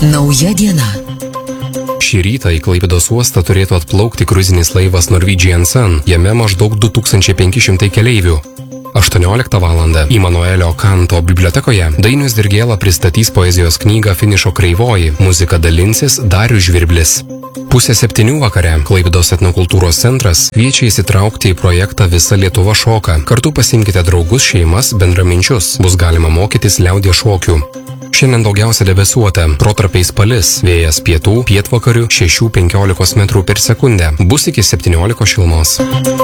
Nauja diena. Šį rytą į Klaipėdos uostą turėtų atplaukti kruizinis laivas Norwegian Sun, jame maždaug 2500 keleivių. 18 valandą Immanuelio Kanto bibliotekoje Dainius Dirgėla pristatys poezijos knygą Finišo kreivoji, muziką dalinsis Darius Žvirblis. 6:30 vakare Klaipėdos etnokultūros centras kviečia įsitraukti į projektą Visa Lietuva šoka. Kartu pasimkite draugus, šeimas, bendraminčius. Bus galima mokytis liaudies šokių. Šiandien daugiausia debesuota, protarpiais palis, vėjas pietų, pietvakarių 6–15 m/s, bus iki 17 šilumos.